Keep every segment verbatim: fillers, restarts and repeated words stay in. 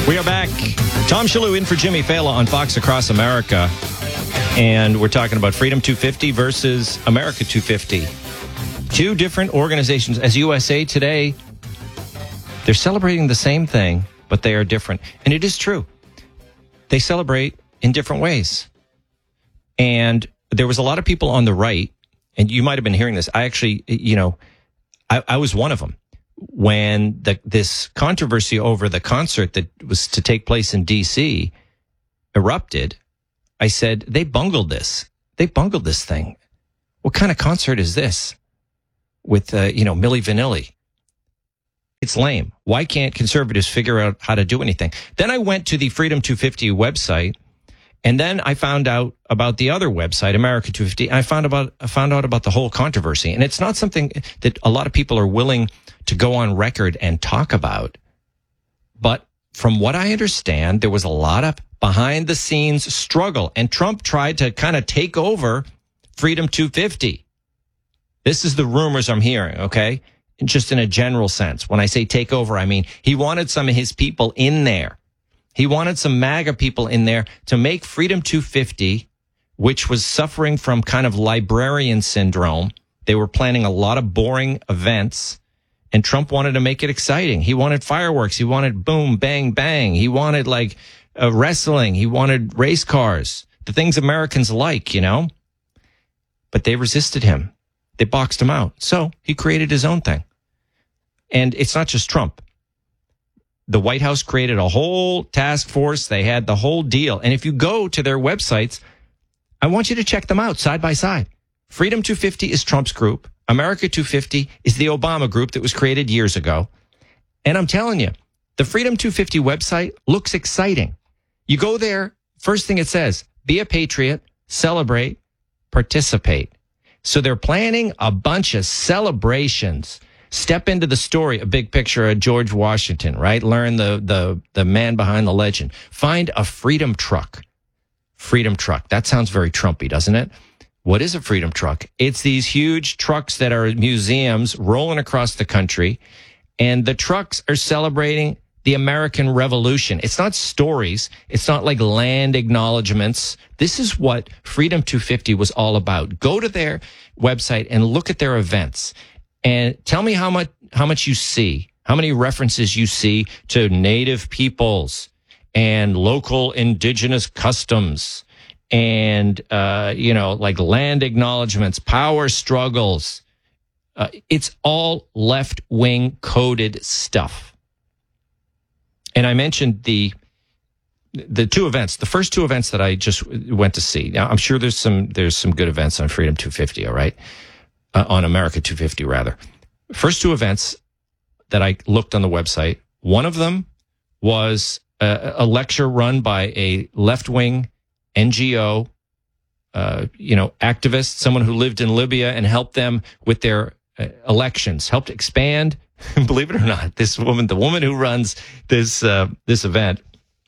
We are back. Tom Shalhoub in for Jimmy Fallon on Fox Across America. And we're talking about Freedom two fifty versus America two fifty. Two different organizations. As U S A Today, they're celebrating the same thing, but they are different. And it is true. They celebrate in different ways. And there was a lot of people on the right, and you might have been hearing this. I actually, you know, I, I was one of them. When the, this controversy over the concert that was to take place in D C erupted, I said, they bungled this. They bungled this thing. What kind of concert is this with, uh, you know, Milli Vanilli? It's lame. Why can't conservatives figure out how to do anything? Then I went to the Freedom two fifty website, and then I found out about the other website, America two fifty. And I found about I found out about the whole controversy, and it's not something that a lot of people are willing to go on record and talk about. But from what I understand, there was a lot of behind the scenes struggle, and Trump tried to kind of take over Freedom two fifty. This is the rumors I'm hearing, okay? Just in a general sense. When I say take over, I mean he wanted some of his people in there. He wanted some MAGA people in there to make Freedom two fifty, which was suffering from kind of librarian syndrome. They were planning a lot of boring events, and Trump wanted to make it exciting. He wanted fireworks. He wanted boom, bang, bang. He wanted like uh, wrestling. He wanted race cars, the things Americans like, you know. But they resisted him. They boxed him out. So he created his own thing. And it's not just Trump. The White House created a whole task force. They had the whole deal. And if you go to their websites, I want you to check them out side by side. Freedom two fifty is Trump's group. America two fifty is the Obama group that was created years ago. And I'm telling you, the Freedom two fifty website looks exciting. You go there, first thing it says, be a patriot, celebrate, participate. So they're planning a bunch of celebrations. Step into the story, a big picture of George Washington, right? Learn the, the, the man behind the legend. Find a freedom truck. Freedom truck. That sounds very Trumpy, doesn't it? What is a freedom truck? It's these huge trucks that are museums rolling across the country, and the trucks are celebrating the American Revolution. It's not stories. It's not like land acknowledgments. This is what Freedom two fifty was all about. Go to their website and look at their events. And tell me how much how much you see, how many references you see to native peoples and local indigenous customs and, uh, you know, like land acknowledgments, power struggles. Uh, it's all left-wing coded stuff. And I mentioned the the two events, the first two events that I just went to see. Now, I'm sure there's some there's some good events on Freedom two fifty, all right? Uh, on America two fifty, rather. First two events that I looked on the website, one of them was a, a lecture run by a left-wing N G O, uh, you know, activist, someone who lived in Libya and helped them with their uh, elections, helped expand. Believe it or not, this woman, the woman who runs this uh, this event,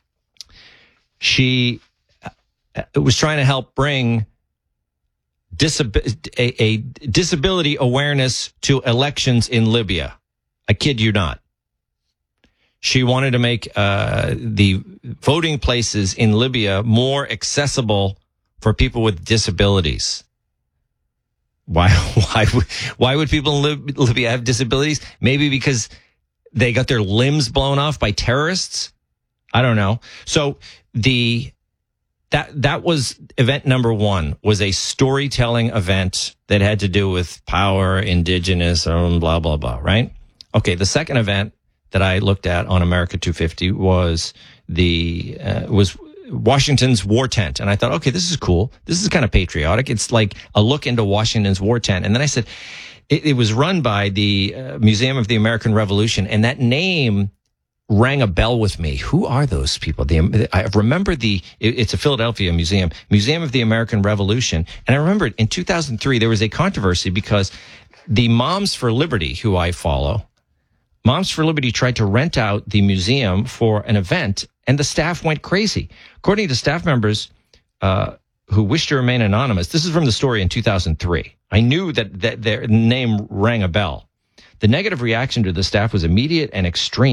she was trying to help bring Disab- a, a disability awareness to elections in Libya. I kid you not. She wanted to make uh, the voting places in Libya more accessible for people with disabilities. Why? Why? Why would people in Lib- Libya have disabilities? Maybe because they got their limbs blown off by terrorists. I don't know. So the. That that was event number one, was a storytelling event that had to do with power, indigenous, um, blah, blah, blah, right? Okay, the second event that I looked at on America two fifty was the uh, was Washington's war tent. And I thought, okay, this is cool. This is kind of patriotic. It's like a look into Washington's war tent. And then I said, it, it was run by the uh, Museum of the American Revolution. And that name rang a bell with me. Who are those people? The, I remember the, it, it's a Philadelphia museum, Museum of the American Revolution. And I remember in two thousand three, there was a controversy because the Moms for Liberty, who I follow, Moms for Liberty tried to rent out the museum for an event, and the staff went crazy. According to staff members uh, who wish to remain anonymous, this is from the story in two thousand three. I knew that, that their name rang a bell. The negative reaction to the staff was immediate and extreme.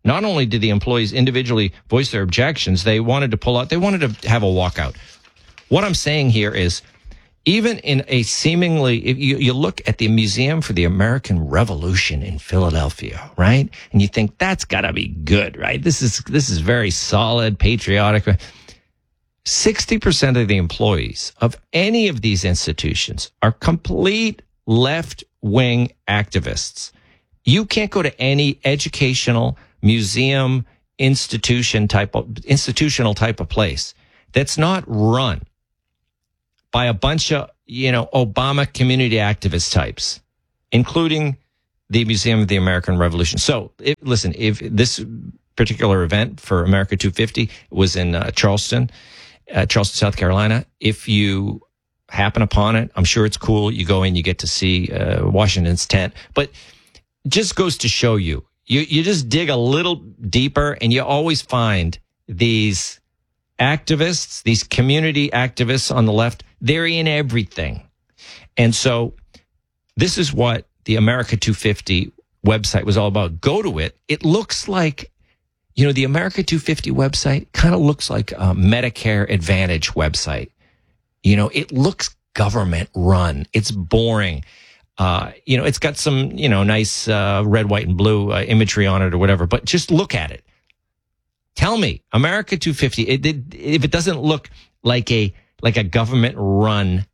Not only did the employees individually voice their objections, they wanted to pull out, they wanted to have a walkout. What I'm saying here is, even in a seemingly, if you, you look at the Museum for the American Revolution in Philadelphia, right? And you think that's got to be good, right? This is this is very solid, patriotic. sixty percent of the employees of any of these institutions are complete left-wing activists. You can't go to any educational museum institution type of institutional type of place that's not run by a bunch of, you know, Obama community activist types, including the Museum of the American Revolution. So, if, listen, if this particular event for America two fifty was in uh, Charleston, uh, Charleston, South Carolina, if you happen upon it, I'm sure it's cool. You go in, you get to see uh, Washington's tent, but just goes to show you, you, you just dig a little deeper and you always find these activists, these community activists on the left. They're in everything. And so this is what the America two fifty website was all about. Go to it. It looks like, you know, the America two fifty website kind of looks like a Medicare Advantage website. You know, it looks government run. It's boring. Uh, you know, it's got some, you know, nice uh, red, white, and blue uh, imagery on it or whatever, but just look at it. Tell me, America two fifty, it, it, if it doesn't look like a like a government-run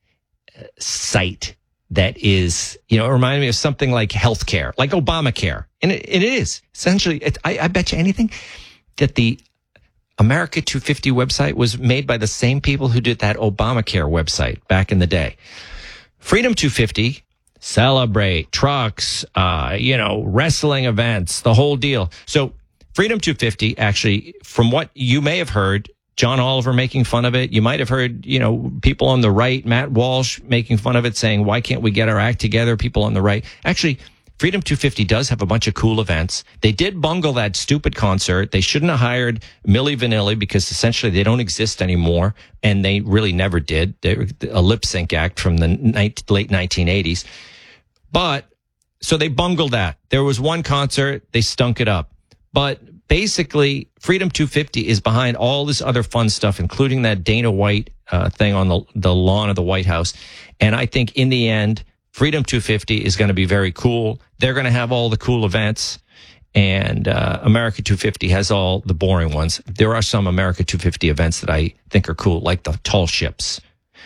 site that is, you know, it reminded me of something like healthcare, like Obamacare. And it, it is. Essentially, it, I, I bet you anything that the America two fifty website was made by the same people who did that Obamacare website back in the day. Freedom two fifty, celebrate, trucks, uh, you know, wrestling events, the whole deal. So Freedom two fifty, actually, from what you may have heard, John Oliver making fun of it. You might have heard, you know, people on the right, Matt Walsh making fun of it, saying, why can't we get our act together? People on the right. Actually, Freedom two fifty does have a bunch of cool events. They did bungle that stupid concert. They shouldn't have hired Milli Vanilli because essentially they don't exist anymore. And they really never did. They're a lip sync act from the night, late nineteen eighties. But so they bungled that. There was one concert. They stunk it up. But basically, Freedom two fifty is behind all this other fun stuff, including that Dana White uh, thing on the, the lawn of the White House. And I think in the end, Freedom two fifty is going to be very cool. They're going to have all the cool events. And uh, America two fifty has all the boring ones. There are some America two fifty events that I think are cool, like the tall ships.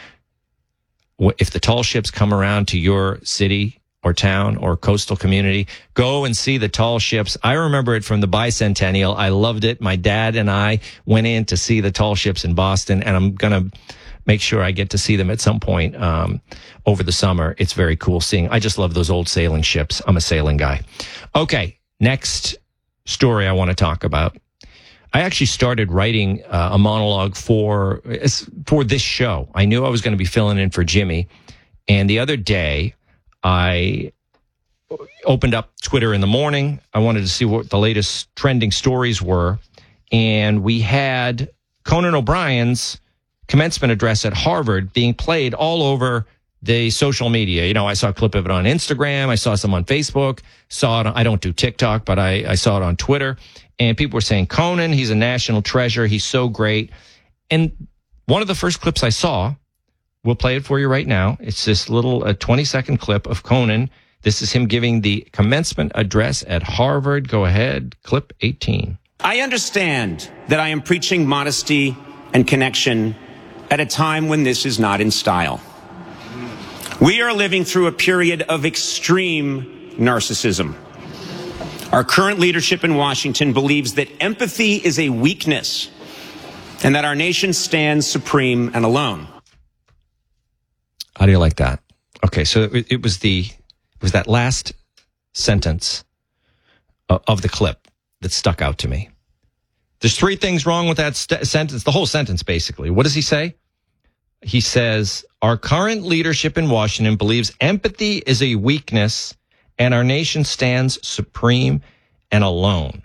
If the tall ships come around to your city or town or coastal community, go and see the tall ships. I remember it from the bicentennial. I loved it. My dad and I went in to see the tall ships in Boston, and I'm going to make sure I get to see them at some point um, over the summer. It's very cool seeing. I just love those old sailing ships. I'm a sailing guy. Okay, next story I want to talk about. I actually started writing uh, a monologue for for this show. I knew I was going to be filling in for Jimmy, and the other day I opened up Twitter in the morning. I wanted to see what the latest trending stories were. And we had Conan O'Brien's commencement address at Harvard being played all over the social media. You know, I saw a clip of it on Instagram. I saw some on Facebook. Saw it. I don't do TikTok, but I, I saw it on Twitter. And people were saying, Conan, he's a national treasure. He's so great. And one of the first clips I saw, we'll play it for you right now. It's this little uh, twenty-second clip of Conan. This is him giving the commencement address at Harvard. Go ahead, clip eighteen. I understand that I am preaching modesty and connection at a time when this is not in style. We are living through a period of extreme narcissism. Our current leadership in Washington believes that empathy is a weakness and that our nation stands supreme and alone. How do you like that? Okay, so it, it was the it was that last sentence of, of the clip that stuck out to me. There's three things wrong with that st- sentence, the whole sentence, basically. What does he say? He says, our current leadership in Washington believes empathy is a weakness and our nation stands supreme and alone.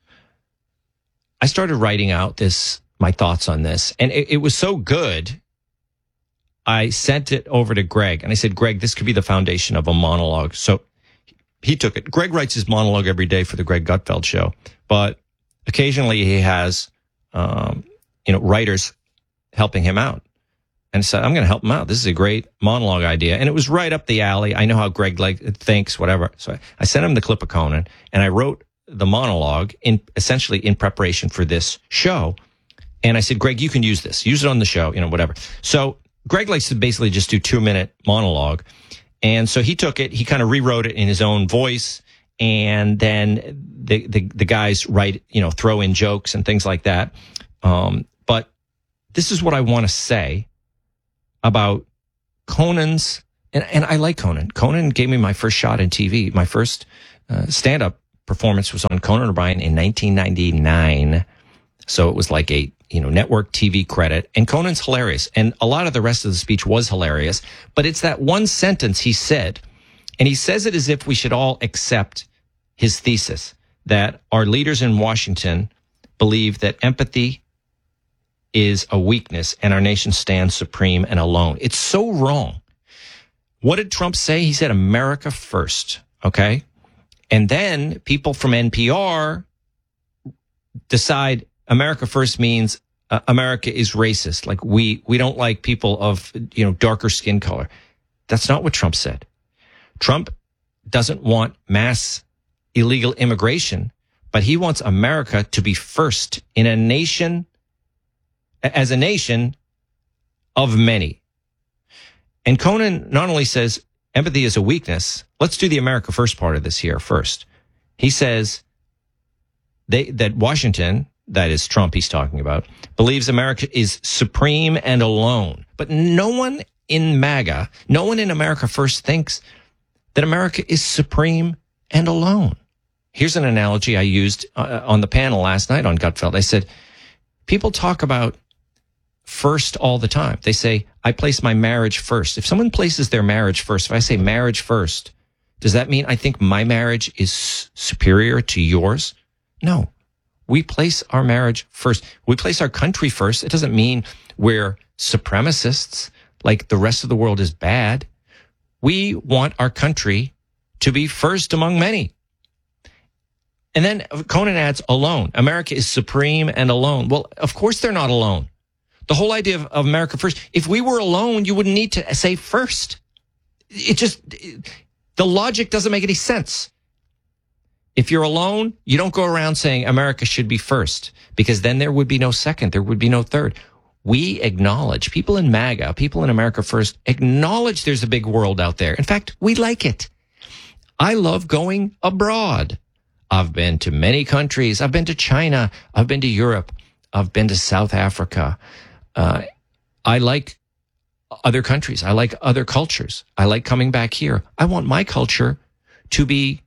I started writing out this, my thoughts on this, and it, it was so good. I sent it over to Greg, and I said, Greg, this could be the foundation of a monologue. So he took it. Greg writes his monologue every day for the Greg Gutfeld Show, but occasionally he has, um, you know, writers helping him out. And so I'm going to help him out. This is a great monologue idea. And it was right up the alley. I know how Greg like thinks, whatever. So I, I sent him the clip of Conan, and I wrote the monologue in essentially in preparation for this show. And I said, Greg, you can use this. Use it on the show, you know, whatever. So Greg likes to basically just do two minute monologue. And so he took it, he kind of rewrote it in his own voice. And then the, the, the guys write, you know, throw in jokes and things like that. Um, but this is what I want to say about Conan's, and, and I like Conan. Conan gave me my first shot in T V. My first uh, stand-up performance was on Conan O'Brien in nineteen ninety-nine. So it was like a, you know, network T V credit. And Conan's hilarious. And a lot of the rest of the speech was hilarious. But it's that one sentence he said, and he says it as if we should all accept his thesis that our leaders in Washington believe that empathy is a weakness and our nation stands supreme and alone. It's so wrong. What did Trump say? He said America first. Okay. And then people from N P R decide America first means uh, America is racist. Like we, we don't like people of, you know, darker skin color. That's not what Trump said. Trump doesn't want mass illegal immigration, but he wants America to be first in a nation, as a nation of many. And Conan not only says empathy is a weakness, let's do the America first part of this here first. He says they, that Washington, that is Trump he's talking about, believes America is supreme and alone. But no one in MAGA, no one in America first thinks that America is supreme and alone. Here's an analogy I used uh, on the panel last night on Gutfeld. I said, people talk about first all the time. They say, I place my marriage first. If someone places their marriage first, if I say marriage first, does that mean I think my marriage is superior to yours? No. We place our marriage first. We place our country first. It doesn't mean we're supremacists, like the rest of the world is bad. We want our country to be first among many. And then Conan adds, alone. America is supreme and alone. Well, of course they're not alone. The whole idea of, of America first, if we were alone, you wouldn't need to say first. It just, it, the logic doesn't make any sense. If you're alone, you don't go around saying America should be first, because then there would be no second, there would be no third. We acknowledge, people in MAGA, people in America first, acknowledge there's a big world out there. In fact, we like it. I love going abroad. I've been to many countries. I've been to China. I've been to Europe. I've been to South Africa. Uh, I like other countries. I like other cultures. I like coming back here. I want my culture to be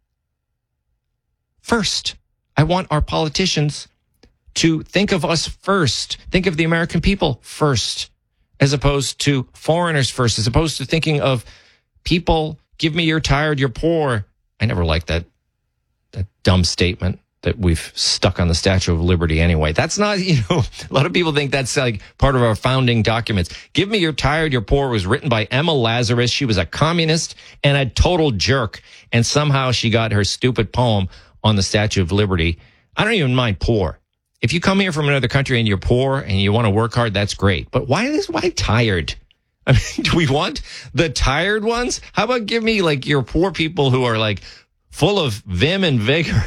first. I want our politicians to think of us first. Think of the American people first, as opposed to foreigners first, as opposed to thinking of people, give me you're tired, you're poor. I never liked that, that dumb statement that we've stuck on the Statue of Liberty anyway. That's not, you know, a lot of people think that's like part of our founding documents. Give me you're tired, you're poor was written by Emma Lazarus. She was a communist and a total jerk. And somehow she got her stupid poem on the Statue of Liberty. I don't even mind poor. If you come here from another country and you're poor and you want to work hard, that's great. But why is, why tired? I mean, do we want the tired ones? How about give me like your poor people who are like full of vim and vigor?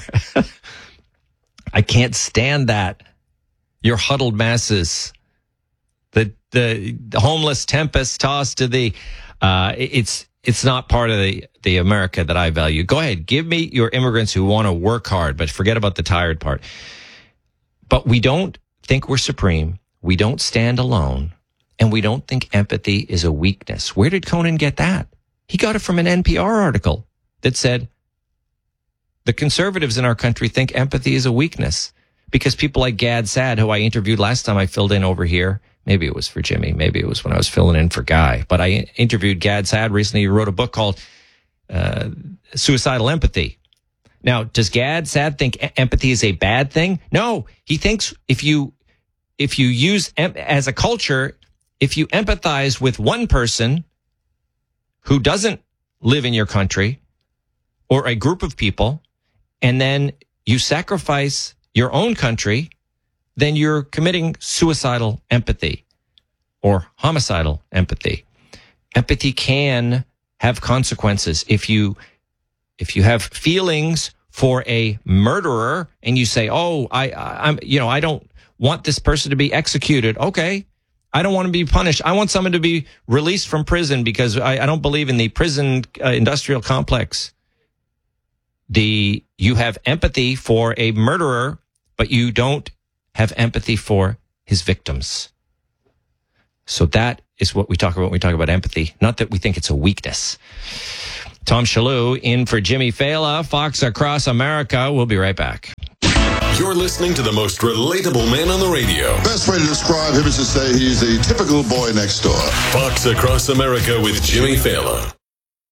I can't stand that. Your huddled masses, the, the, the homeless tempest tossed to the, uh, it's, it's not part of the, the America that I value. Go ahead. Give me your immigrants who want to work hard, but forget about the tired part. But we don't think we're supreme. We don't stand alone. And we don't think empathy is a weakness. Where did Conan get that? He got it from an N P R article that said, the conservatives in our country think empathy is a weakness because people like Gad Saad, who I interviewed last time I filled in over here, maybe it was for Jimmy, maybe it was when I was filling in for Guy, but I interviewed Gad Saad recently. He wrote a book called uh, Suicidal Empathy. Now, does Gad Saad think empathy is a bad thing? No, he thinks if you if you use em- as a culture, if you empathize with one person who doesn't live in your country, or a group of people, and then you sacrifice your own country, then you're committing suicidal empathy or homicidal empathy. Empathy can have consequences. If you if you have feelings for a murderer and you say, "Oh, I, I I'm you know I don't want this person to be executed," okay. I don't want to be punished. I want someone to be released from prison because I, I don't believe in the prison uh, industrial complex. The you have empathy for a murderer, but you don't have empathy for his victims. So that is what we talk about when we talk about empathy. Not that we think it's a weakness. Tom Shillue in for Jimmy Failla, Fox Across America. We'll be right back. You're listening to the most relatable man on the radio. Best way to describe him is to say he's a typical boy next door. Fox Across America with Jimmy Failla.